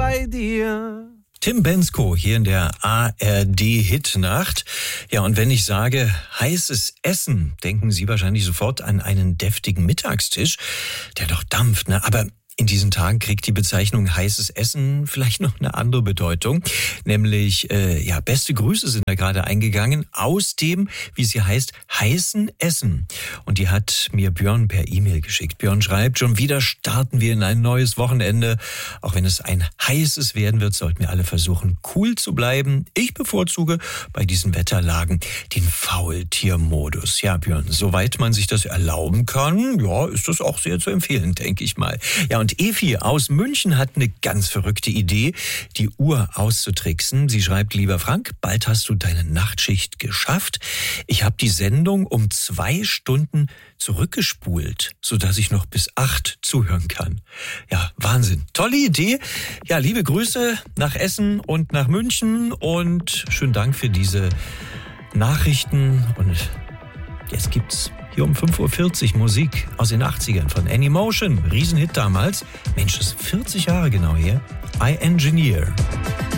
bei dir. Tim Bendzko hier in der ARD-Hitnacht. Ja, und wenn ich sage heißes Essen, denken Sie wahrscheinlich sofort an einen deftigen Mittagstisch, der doch dampft, ne? Aber in diesen Tagen kriegt die Bezeichnung heißes Essen vielleicht noch eine andere Bedeutung. Nämlich, beste Grüße sind da gerade eingegangen aus dem, wie sie heißt, heißen Essen. Und die hat mir Björn per E-Mail geschickt. Björn schreibt, schon wieder starten wir in ein neues Wochenende. Auch wenn es ein heißes werden wird, sollten wir alle versuchen, cool zu bleiben. Ich bevorzuge bei diesen Wetterlagen den Faultiermodus. Ja, Björn, soweit man sich das erlauben kann, ja, ist das auch sehr zu empfehlen, denke ich mal. Ja, und Evi aus München hat eine ganz verrückte Idee, die Uhr auszutricksen. Sie schreibt, lieber Frank, bald hast du deine Nachtschicht geschafft. Ich habe die Sendung um 2 Stunden zurückgespult, sodass ich noch bis 8 zuhören kann. Ja, Wahnsinn. Tolle Idee. Ja, liebe Grüße nach Essen und nach München und schönen Dank für diese Nachrichten. Und jetzt gibt's hier um 5.40 Uhr Musik aus den 80ern von Anymotion. Riesenhit damals. Mensch, das ist 40 Jahre genau her. I Engineer.